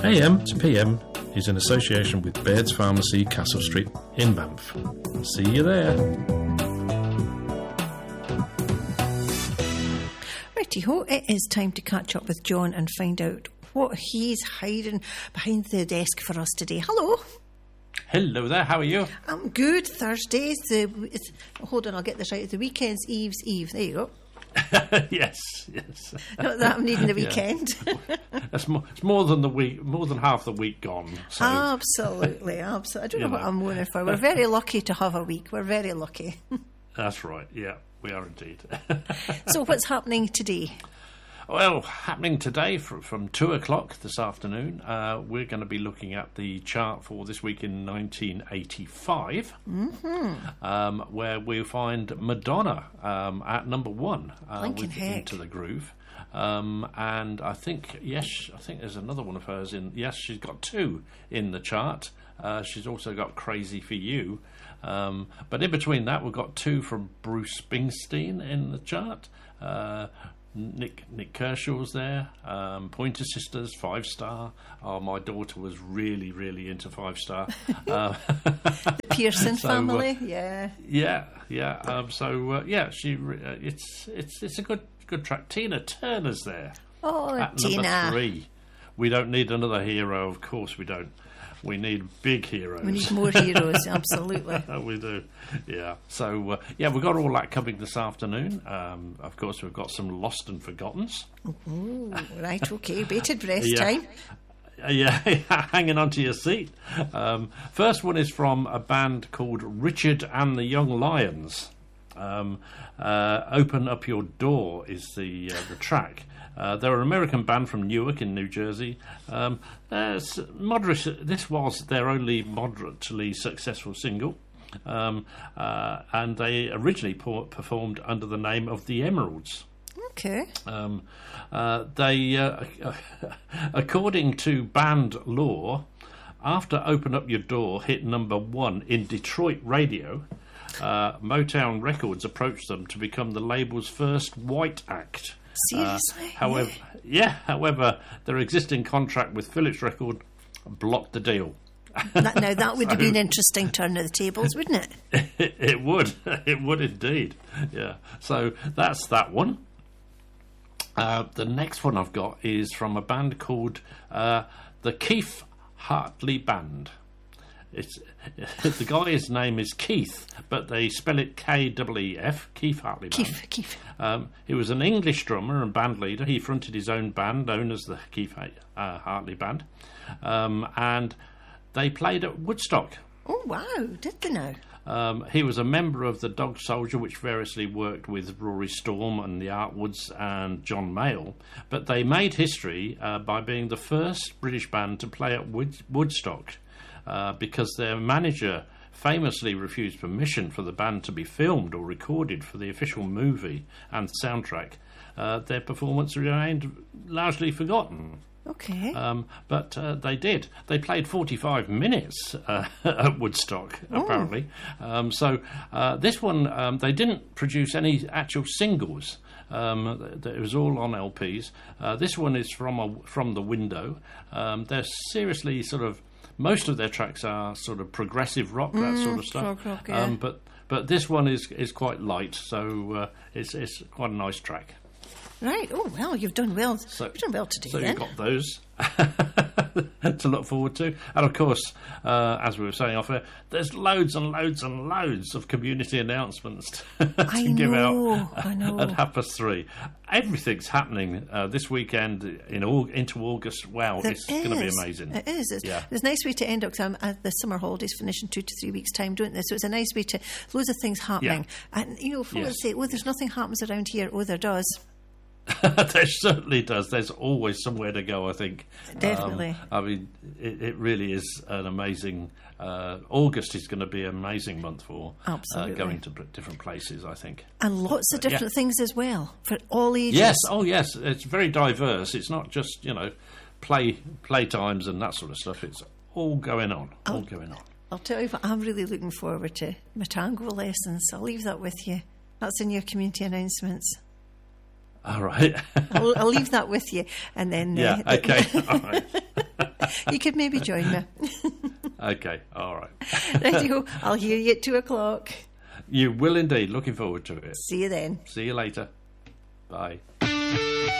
AM to PM is in association with Baird's Pharmacy, Castle Street in Banff. See you there. Righty-ho, it is time to catch up with John and find out what he's hiding behind the desk for us today. Hello. Hello there, how are you? I'm good. Thursdays. Hold on, I'll get this right. The weekend's Eve's Eve. There you go. yes. Not that I'm needing the weekend. It's more than the week, more than half the week gone. So. Absolutely. I don't know what I'm moaning for. We're very lucky to have a week. We're very lucky. That's right. Yeah, we are indeed. So what's happening today? Well, happening today from 2 o'clock this afternoon, we're going to be looking at the chart for this week in 1985, where we find Madonna at number 1 with Into the Groove. And I think there's another one of hers in. Yes, she's got 2 in the chart. She's also got Crazy for You. But in between that, we've got 2 from Bruce Springsteen in the chart. Nick Kershaw's there. Pointer Sisters, 5 Star. Oh, my daughter was really, really into 5 Star. The Pearson family, yeah. It's a good track. Tina Turner's there. Oh, at Tina. Number 3. We don't need another hero, of course we don't. We need big heroes. We need more heroes, absolutely. We do, yeah. So, we've got all that coming this afternoon. Of course, we've got some Lost and Forgottens. Ooh, right, okay. Bated breath time. Yeah, hanging onto your seat. First one is from a band called Richard and the Young Lions. Open Up Your Door is the track. They're an American band from Newark in New Jersey. This was their only moderately successful single, and they originally performed under the name of the Emeralds. Okay. They, according to band lore, after Open Up Your Door hit number 1 in Detroit radio, Motown Records approached them to become the label's first white act. Seriously? However, their existing contract with Philips Record blocked the deal. That would have been an interesting turn of the tables, wouldn't it? It would. It would indeed. Yeah. So that's that one. The next one I've got is from a band called the Keith Hartley Band. The guy's name is Keith, but they spell it K-E-E-F, Keith Hartley Band. Keith. He was an English drummer and band leader. He fronted his own band, known as the Keith Hartley Band, and they played at Woodstock. Oh, wow, did they now? He was a member of the Dog Soldier, which variously worked with Rory Storm and the Artwoods and John Mayall, but they made history by being the first British band to play at Woodstock. Because their manager famously refused permission for the band to be filmed or recorded for the official movie and soundtrack, their performance remained largely forgotten. Okay. But they did. They played 45 minutes at Woodstock, apparently. So this one, they didn't produce any actual singles. It was all on LPs. This one is from The Window. They're seriously sort of... Most of their tracks are sort of progressive rock, that sort of stuff. Rock, yeah. But this one is quite light, so it's quite a nice track. Right. Oh, well, you've done well. You've done well today, so then. You've got those to look forward to. And, of course, as we were saying off air, there's loads and loads and loads of community announcements to give out at 3:30. Everything's happening this weekend into August. Wow, it's going to be amazing. It is. It's a nice way to end up. The summer holidays finish in 2 to 3 weeks' time, don't they? So it's a nice way to... Loads of things happening. Yeah. And, folks say, there's nothing happens around here. Oh, there does. There certainly does. There's always somewhere to go, I think. Definitely. I mean, it really is an amazing... August is going to be an amazing month for going to different places, I think. And lots of different things as well, for all ages. Yes, yes. It's very diverse. It's not just, play times and that sort of stuff. It's all going on. I'll tell you what, I'm really looking forward to my tango lessons. I'll leave that with you. That's in your community announcements. All right. I'll leave that with you, and then okay. All right. You could maybe join me. Okay, all right. Radio, I'll hear you at 2:00. You will indeed. Looking forward to it. See you then. See you later. Bye.